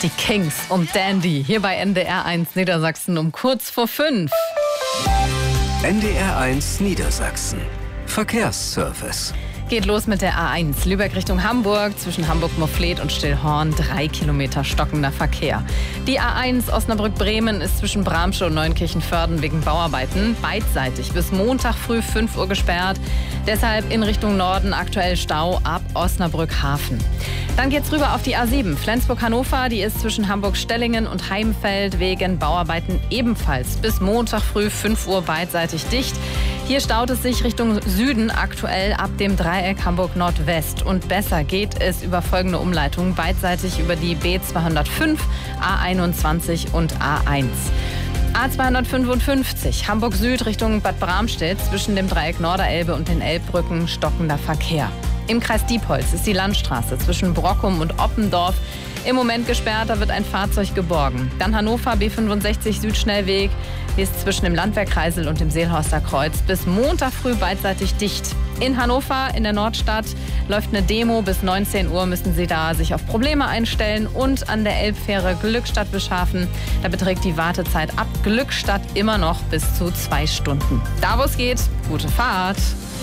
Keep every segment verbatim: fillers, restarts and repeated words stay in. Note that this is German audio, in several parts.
Die Kings und Dandy hier bei N D R eins Niedersachsen um kurz vor fünf. N D R eins Niedersachsen. Verkehrsservice. Geht los mit der A eins. Lübeck Richtung Hamburg, zwischen Hamburg-Moffleth und Stillhorn, drei Kilometer stockender Verkehr. Die A eins Osnabrück-Bremen ist zwischen Bramsche und Neunkirchen-Vörden wegen Bauarbeiten beidseitig bis Montag früh fünf Uhr gesperrt. Deshalb in Richtung Norden aktuell Stau ab Osnabrück-Hafen. Dann geht's rüber auf die A sieben. Flensburg-Hannover, die ist zwischen Hamburg-Stellingen und Heimfeld wegen Bauarbeiten ebenfalls bis Montag früh fünf Uhr beidseitig dicht. Hier staut es sich Richtung Süden aktuell ab dem Dreieck Hamburg-Nordwest. Und besser geht es über folgende Umleitungen beidseitig über die B zweihundertfünf, A einundzwanzig und A eins. A zweihundertfünfundfünfzig, Hamburg Süd Richtung Bad Bramstedt, zwischen dem Dreieck Norderelbe und den Elbbrücken stockender Verkehr. Im Kreis Diepholz ist die Landstraße zwischen Brockum und Oppendorf im Moment gesperrt, da wird ein Fahrzeug geborgen. Dann Hannover B fünfundsechzig Südschnellweg, die ist zwischen dem Landwehrkreisel und dem Seelhorster Kreuz bis Montag früh beidseitig dicht. In Hannover, in der Nordstadt, läuft eine Demo. Bis neunzehn Uhr müssen Sie da sich auf Probleme einstellen. Und an der Elbfähre Glückstadt Beschafen, da beträgt die Wartezeit ab Glückstadt immer noch bis zu zwei Stunden. Da, wo es geht, gute Fahrt.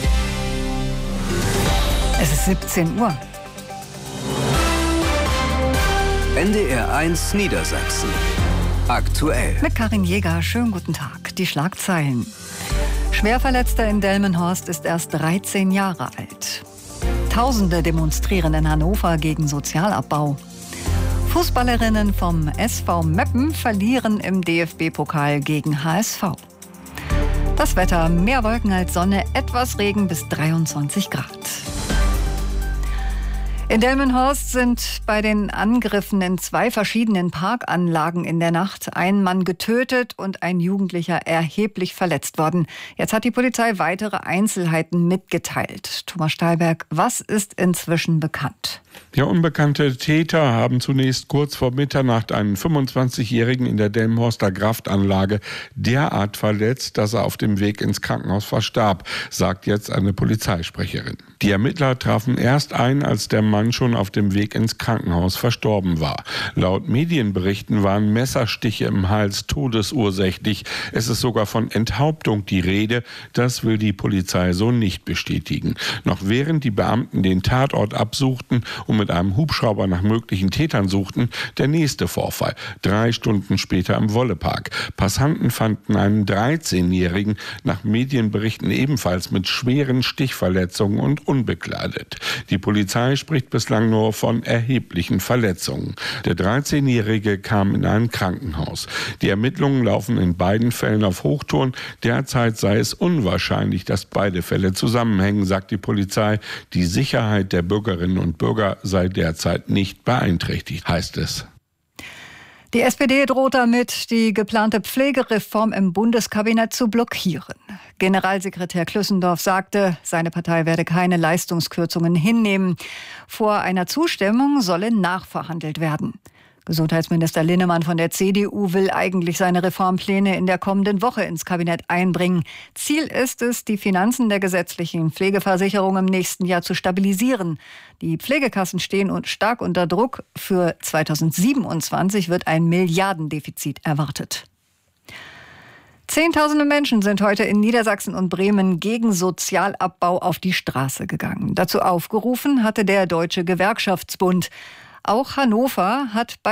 Es ist siebzehn Uhr. N D R eins Niedersachsen. Aktuell. Mit Karin Jäger, schönen guten Tag. Die Schlagzeilen. Schwerverletzter in Delmenhorst ist erst dreizehn Jahre alt. Tausende demonstrieren in Hannover gegen Sozialabbau. Fußballerinnen vom S V Meppen verlieren im D F B-Pokal gegen H S V. Das Wetter, mehr Wolken als Sonne, etwas Regen bis dreiundzwanzig Grad. In Delmenhorst sind bei den Angriffen in zwei verschiedenen Parkanlagen in der Nacht ein Mann getötet und ein Jugendlicher erheblich verletzt worden. Jetzt hat die Polizei weitere Einzelheiten mitgeteilt. Thomas Stahlberg, was ist inzwischen bekannt? Ja, unbekannte Täter haben zunächst kurz vor Mitternacht einen fünfundzwanzigjährigen in der Delmenhorster Kraftanlage derart verletzt, dass er auf dem Weg ins Krankenhaus verstarb, sagt jetzt eine Polizeisprecherin. Die Ermittler trafen erst ein, als der Mann schon auf dem Weg ins Krankenhaus verstorben war. Laut Medienberichten waren Messerstiche im Hals todesursächlich. Es ist sogar von Enthauptung die Rede. Das will die Polizei so nicht bestätigen. Noch während die Beamten den Tatort absuchten und mit einem Hubschrauber nach möglichen Tätern suchten, der nächste Vorfall. Drei Stunden später im Wollepark. Passanten fanden einen dreizehnjährigen, nach Medienberichten ebenfalls mit schweren Stichverletzungen und unbekleidet. Die Polizei spricht bislang nur von erheblichen Verletzungen. Der dreizehnjährige kam in ein Krankenhaus. Die Ermittlungen laufen in beiden Fällen auf Hochtouren. Derzeit sei es unwahrscheinlich, dass beide Fälle zusammenhängen, sagt die Polizei. Die Sicherheit der Bürgerinnen und Bürger sei derzeit nicht beeinträchtigt, heißt es. Die S P D droht damit, die geplante Pflegereform im Bundeskabinett zu blockieren. Generalsekretär Klüssendorf sagte, seine Partei werde keine Leistungskürzungen hinnehmen. Vor einer Zustimmung solle nachverhandelt werden. Gesundheitsminister Linnemann von der C D U will eigentlich seine Reformpläne in der kommenden Woche ins Kabinett einbringen. Ziel ist es, die Finanzen der gesetzlichen Pflegeversicherung im nächsten Jahr zu stabilisieren. Die Pflegekassen stehen stark unter Druck. Für zweitausendsiebenundzwanzig wird ein Milliardendefizit erwartet. Zehntausende Menschen sind heute in Niedersachsen und Bremen gegen Sozialabbau auf die Straße gegangen. Dazu aufgerufen hatte der Deutsche Gewerkschaftsbund. Auch Hannover hat bei